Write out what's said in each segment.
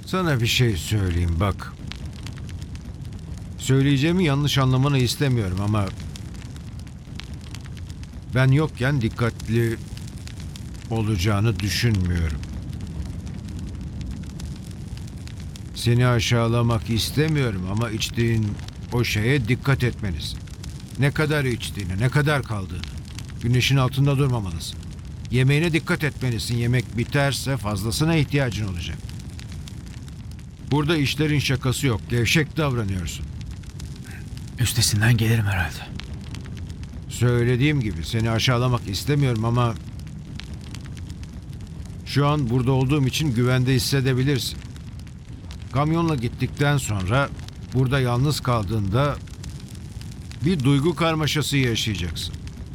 Sana bir şey söyleyeyim bak. Söyleyeceğimi yanlış anlamanı istemiyorum ama ben yokken dikkatli olacağını düşünmüyorum. Seni aşağılamak istemiyorum ama içtiğin o şeye dikkat etmelisin. Ne kadar içtiğine, ne kadar kaldığını. Güneşin altında durmamalısın. Yemeğine dikkat etmelisin. Yemek biterse fazlasına ihtiyacın olacak. Burada işlerin şakası yok. Gevşek davranıyorsun. Üstesinden gelirim herhalde. Söylediğim gibi seni aşağılamak istemiyorum ama şu an burada olduğum için güvende hissedebilirsin. Kamyonla gittikten sonra burada yalnız kaldığında bir duygu karmaşası yaşayacaksın.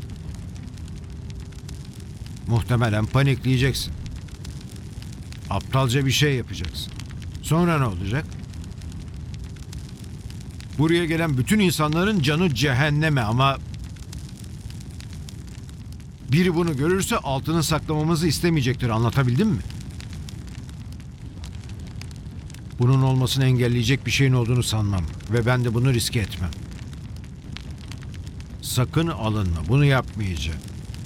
Muhtemelen panikleyeceksin. Aptalca bir şey yapacaksın. Sonra ne olacak? Buraya gelen bütün insanların canı cehenneme ama biri bunu görürse altını saklamamızı istemeyecektir. Anlatabildim mi? Bunun olmasını engelleyecek bir şeyin olduğunu sanmam ve ben de bunu riske etmem. Sakın alınma. Bunu yapmayacağım.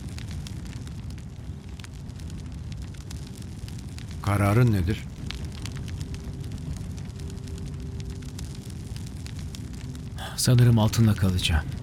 Kararın nedir? Sanırım altında kalacağım.